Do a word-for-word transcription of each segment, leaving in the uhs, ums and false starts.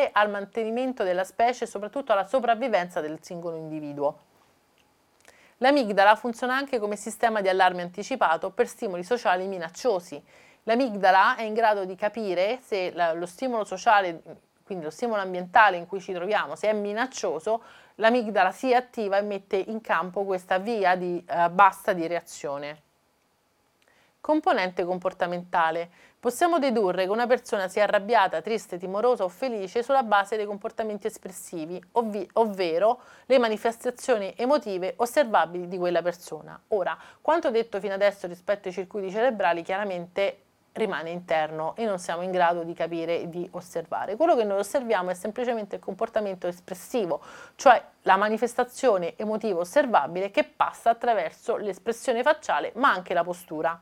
fondamentale al mantenimento della specie e soprattutto alla sopravvivenza del singolo individuo. L'amigdala funziona anche come sistema di allarme anticipato per stimoli sociali minacciosi. L'amigdala è in grado di capire se lo stimolo sociale, quindi lo stimolo ambientale in cui ci troviamo, se è minaccioso, l'amigdala si attiva e mette in campo questa via di eh, bassa di reazione. Componente comportamentale. Possiamo dedurre che una persona sia arrabbiata, triste, timorosa o felice sulla base dei comportamenti espressivi, ovvi- ovvero le manifestazioni emotive osservabili di quella persona. Ora, quanto detto fino adesso rispetto ai circuiti cerebrali chiaramente rimane interno e non siamo in grado di capire e di osservare. Quello che noi osserviamo è semplicemente il comportamento espressivo, cioè la manifestazione emotiva osservabile che passa attraverso l'espressione facciale ma anche la postura.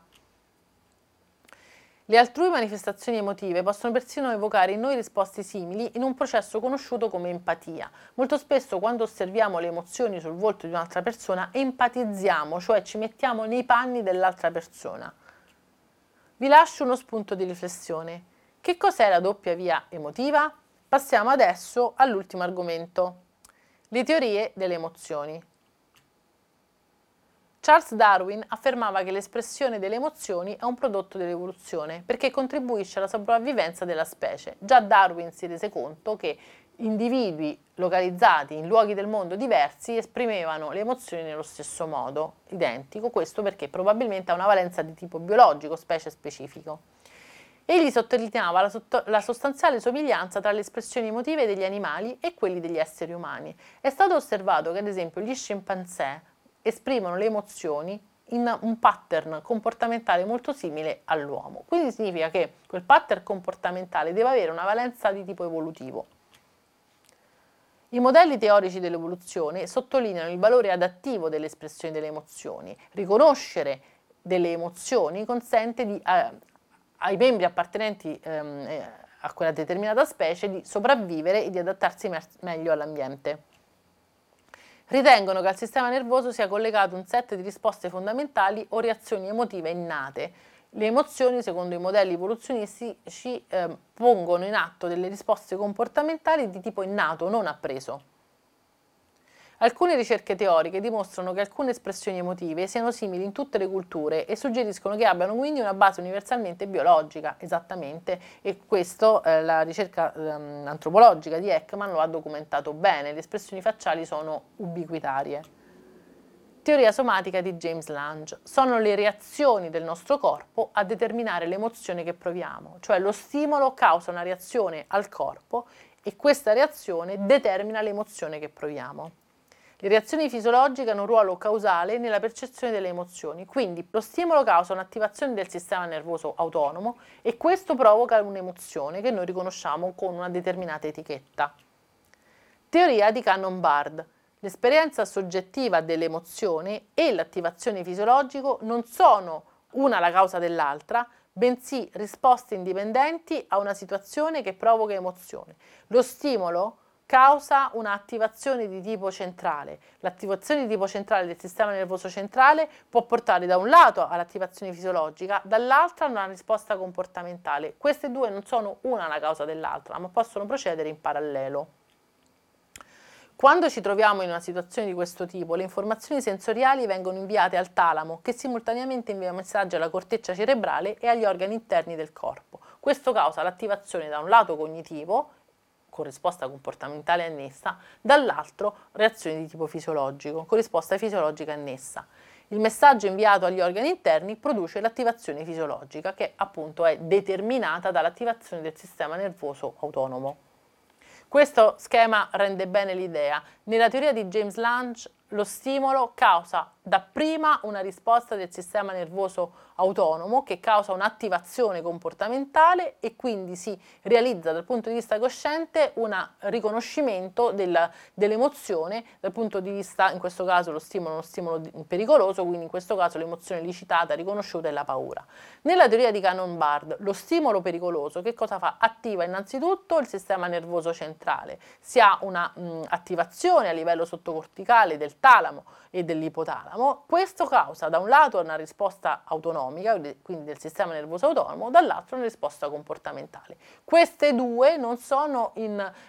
Le altrui manifestazioni emotive possono persino evocare in noi risposte simili in un processo conosciuto come empatia. Molto spesso quando osserviamo le emozioni sul volto di un'altra persona empatizziamo, cioè ci mettiamo nei panni dell'altra persona. Vi lascio uno spunto di riflessione. Che cos'è la doppia via emotiva? Passiamo adesso all'ultimo argomento, le teorie delle emozioni. Charles Darwin affermava che l'espressione delle emozioni è un prodotto dell'evoluzione perché contribuisce alla sopravvivenza della specie. Già Darwin si rese conto che individui localizzati in luoghi del mondo diversi esprimevano le emozioni nello stesso modo, identico, questo perché probabilmente ha una valenza di tipo biologico, specie specifico. Egli sottolineava la, sotto- la sostanziale somiglianza tra le espressioni emotive degli animali e quelli degli esseri umani. È stato osservato che ad esempio gli scimpanzé esprimono le emozioni in un pattern comportamentale molto simile all'uomo. Quindi significa che quel pattern comportamentale deve avere una valenza di tipo evolutivo. I modelli teorici dell'evoluzione sottolineano il valore adattivo delle espressioni delle emozioni. Riconoscere delle emozioni consente di, eh, ai membri appartenenti ehm, a quella determinata specie di sopravvivere e di adattarsi me- meglio all'ambiente. Ritengono che al sistema nervoso sia collegato un set di risposte fondamentali o reazioni emotive innate. Le emozioni, secondo i modelli evoluzionistici, eh, pongono in atto delle risposte comportamentali di tipo innato, non appreso. Alcune ricerche teoriche dimostrano che alcune espressioni emotive siano simili in tutte le culture e suggeriscono che abbiano quindi una base universalmente biologica, esattamente, e questo eh, la ricerca eh, antropologica di Ekman lo ha documentato bene, le espressioni facciali sono ubiquitarie. Teoria somatica di James Lange. Sono le reazioni del nostro corpo a determinare l'emozione che proviamo, cioè lo stimolo causa una reazione al corpo e questa reazione determina l'emozione che proviamo. Le reazioni fisiologiche hanno un ruolo causale nella percezione delle emozioni, quindi lo stimolo causa un'attivazione del sistema nervoso autonomo e questo provoca un'emozione che noi riconosciamo con una determinata etichetta. Teoria di Cannon-Bard. L'esperienza soggettiva dell'emozione e l'attivazione fisiologica non sono una la causa dell'altra, bensì risposte indipendenti a una situazione che provoca emozione. Lo stimolo causa un'attivazione di tipo centrale. L'attivazione di tipo centrale del sistema nervoso centrale può portare da un lato all'attivazione fisiologica, dall'altro a una risposta comportamentale. Queste due non sono una la causa dell'altra, ma possono procedere in parallelo. Quando ci troviamo in una situazione di questo tipo, le informazioni sensoriali vengono inviate al talamo, che simultaneamente invia messaggi alla corteccia cerebrale e agli organi interni del corpo. Questo causa l'attivazione da un lato cognitivo, con risposta comportamentale annessa, dall'altro reazioni di tipo fisiologico, con risposta fisiologica annessa. Il messaggio inviato agli organi interni produce l'attivazione fisiologica, che appunto è determinata dall'attivazione del sistema nervoso autonomo. Questo schema rende bene l'idea. Nella teoria di James Lange, lo stimolo causa dapprima una risposta del sistema nervoso autonomo che causa un'attivazione comportamentale e quindi si realizza dal punto di vista cosciente un riconoscimento del, dell'emozione dal punto di vista, in questo caso lo stimolo è uno stimolo pericoloso, quindi in questo caso l'emozione licitata, riconosciuta è la paura. Nella teoria di Cannon-Bard, lo stimolo pericoloso che cosa fa? Attiva innanzitutto il sistema nervoso centrale, si ha una mh, attivazione a livello sottocorticale del talamo e dell'ipotalamo. Questo causa da un lato una risposta autonomica, quindi del sistema nervoso autonomo, dall'altro una risposta comportamentale. Queste due non sono in